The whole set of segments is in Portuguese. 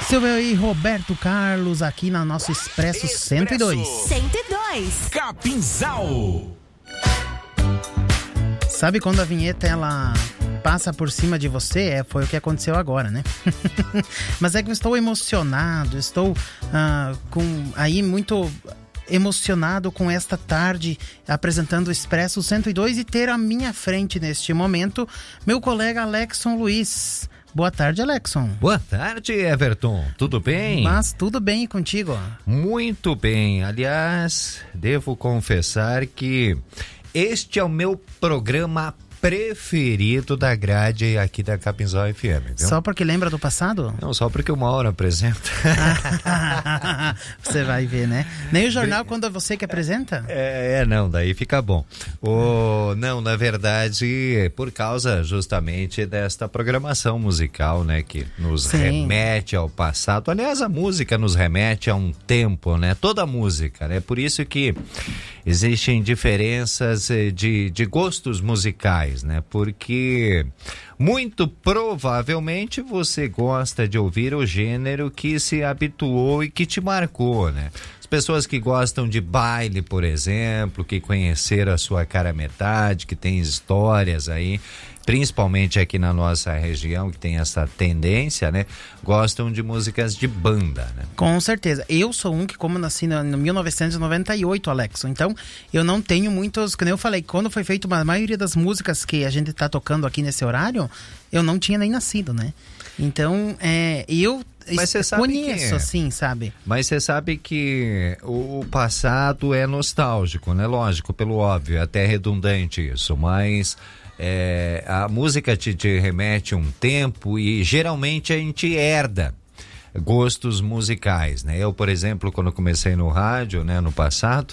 Silvio e Roberto Carlos aqui na nosso Expresso 102. 102. Capinzal. Sabe quando a vinheta ela passa por cima de você? Foi o que aconteceu agora, né? Mas é que eu estou emocionado, estou muito emocionado com esta tarde apresentando o Expresso 102 e ter à minha frente neste momento meu colega Alexson Luiz. Boa tarde, Alexson. Boa tarde, Everton. Tudo bem? Mas tudo bem e contigo? Muito bem. Aliás, devo confessar que este é o meu programa preferido da grade aqui da Capinzal FM, viu? Só porque lembra do passado? Não, só porque uma hora apresenta. Você vai ver, né? Nem o jornal quando é você que apresenta? Não, daí fica bom. Não, na verdade, por causa justamente desta programação musical, né? Que nos remete ao passado. Aliás, a música nos remete a um tempo, né? Toda a música, né? Por isso que existem diferenças de gostos musicais, né? Porque muito provavelmente você gosta de ouvir o gênero que se habituou e que te marcou, né? As pessoas que gostam de baile, por exemplo, que conheceram a sua cara metade, que tem histórias aí, principalmente aqui na nossa região, que tem essa tendência, né? Gostam de músicas de banda, né? Com certeza. Eu sou um que, como nasci no 1998, Alexson, então eu não tenho muitos, como eu falei, quando foi feita a maioria das músicas que a gente tá tocando aqui nesse horário, eu não tinha nem nascido, né? Então, eu conheço, assim, sabe? Mas você sabe que o passado é nostálgico, né? Lógico, pelo óbvio, até redundante isso, mas a música te remete a um tempo e geralmente a gente herda gostos musicais, né? Eu, por exemplo, quando comecei no rádio, né, no passado,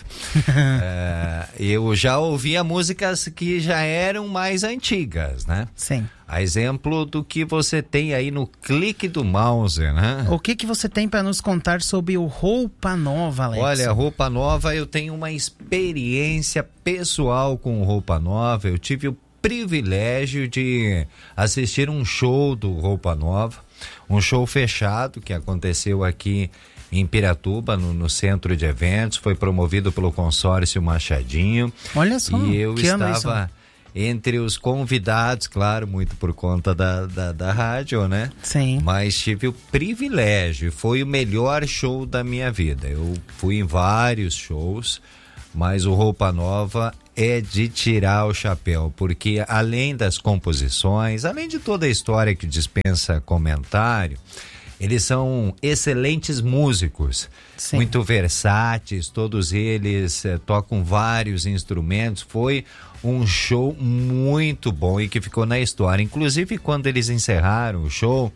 eu já ouvia músicas que já eram mais antigas, né? Sim. A exemplo do que você tem aí no clique do mouse, né? O que você tem para nos contar sobre o Roupa Nova, Alex? Olha, Roupa Nova, eu tenho uma experiência pessoal com Roupa Nova. Eu tive o privilégio de assistir um show do Roupa Nova, um show fechado que aconteceu aqui em Piratuba, no centro de eventos, foi promovido pelo consórcio Machadinho. Olha só, e eu estava entre os convidados, claro, muito por conta da rádio, né? Sim. Mas tive o privilégio, foi o melhor show da minha vida. Eu fui em vários shows, mas o Roupa Nova é de tirar o chapéu, porque além das composições, além de toda a história que dispensa comentário, eles são excelentes músicos, Sim. muito versáteis, todos eles tocam vários instrumentos. Foi um show muito bom e que ficou na história. Inclusive, quando eles encerraram o show,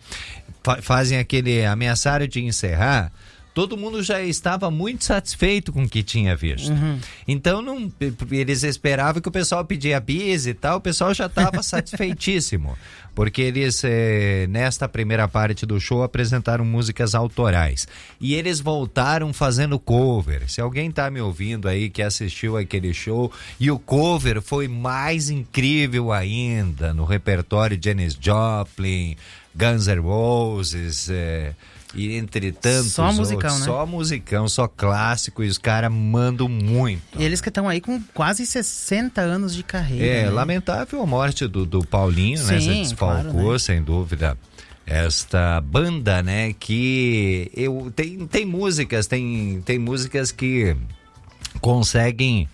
ameaçaram de encerrar, todo mundo já estava muito satisfeito com o que tinha visto. Uhum. Então, eles esperavam que o pessoal pedia bis e tal, o pessoal já estava satisfeitíssimo. Porque eles, nesta primeira parte do show, apresentaram músicas autorais. E eles voltaram fazendo cover. Se alguém tá me ouvindo aí que assistiu aquele show, e o cover foi mais incrível ainda, no repertório de Janis Joplin, Guns N' Roses, e entre tantos só musicão, outros, né? Só musicão, só clássico, e os caras mandam muito. E eles que estão aí com quase 60 anos de carreira. Né? Lamentável a morte do Paulinho, né? Sim, Você desfalcou, claro, né? Sem dúvida, esta banda, né? Que tem músicas que conseguem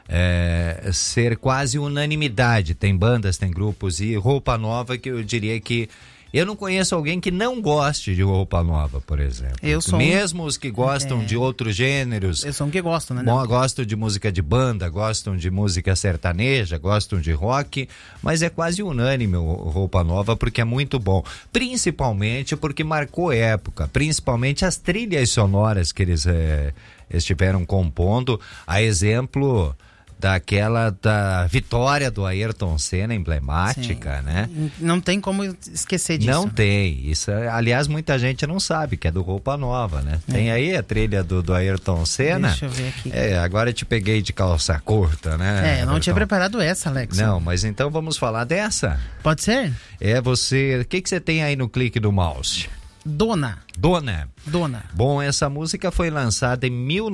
ser quase unanimidade. Tem bandas, tem grupos, e Roupa Nova, que eu diria que eu não conheço alguém que não goste de Roupa Nova, por exemplo. Mesmo os que gostam de outros gêneros. Eu sou um que gosto, né? Gostam de música de banda, gostam de música sertaneja, gostam de rock, mas é quase unânime o Roupa Nova porque é muito bom. Principalmente porque marcou época, principalmente as trilhas sonoras que eles estiveram compondo, a exemplo daquela da vitória do Ayrton Senna, emblemática, Sim. né? Não tem como esquecer disso. Não tem. Isso, aliás, muita gente não sabe que é do Roupa Nova, né? Tem aí a trilha do Ayrton Senna. Deixa eu ver aqui. Agora eu te peguei de calça curta, né? Eu não tinha preparado essa, Alex. Não, mas então vamos falar dessa. Pode ser? O que você tem aí no clique do mouse? Dona. Bom, essa música foi lançada em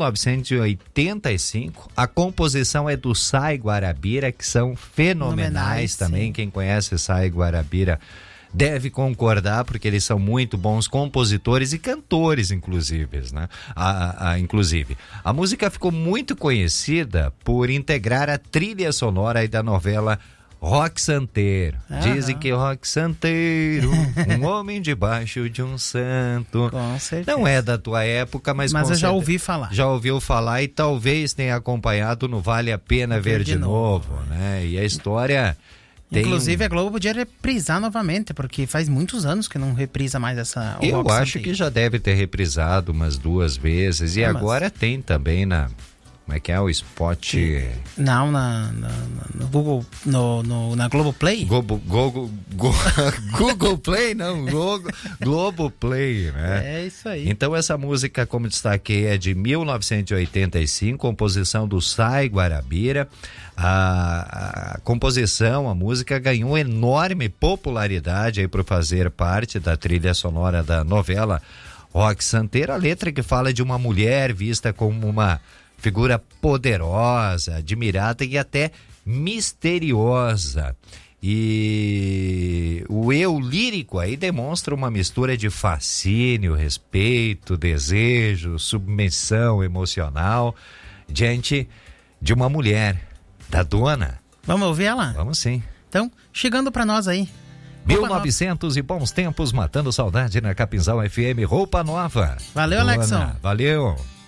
1985. A composição é do Sai Guarabira, que são fenomenais também. Sim. Quem conhece Sai Guarabira deve concordar, porque eles são muito bons compositores e cantores, inclusive, né? Inclusive, a música ficou muito conhecida por integrar a trilha sonora aí da novela Roque Santeiro. Dizem que Roque Santeiro, um homem debaixo de um santo. Com certeza. Não é da tua época, mas eu já ouvi falar. Já ouviu falar e talvez tenha acompanhado no Vale a Pena Ver de Novo, né? E a história... Inclusive a Globo podia reprisar novamente, porque faz muitos anos que não reprisa mais essa... Eu acho que já deve ter reprisado umas 2 vezes. E agora tem também na... Como é que é o spot? Não, no Google, na Globoplay? Google Play, não, Globoplay, né? É isso aí. Então essa música, como destaquei, é de 1985, composição do Sai Guarabira. A composição, a música ganhou enorme popularidade aí por fazer parte da trilha sonora da novela Roque Santeiro. A letra que fala de uma mulher vista como uma figura poderosa, admirada e até misteriosa. E o eu lírico aí demonstra uma mistura de fascínio, respeito, desejo, submissão emocional diante de uma mulher, da Dona. Vamos ouvir ela? Vamos sim. Então, chegando pra nós aí. 1900 e bons tempos, matando saudade na Capinzal FM, Roupa Nova. Valeu, Alexão. Valeu.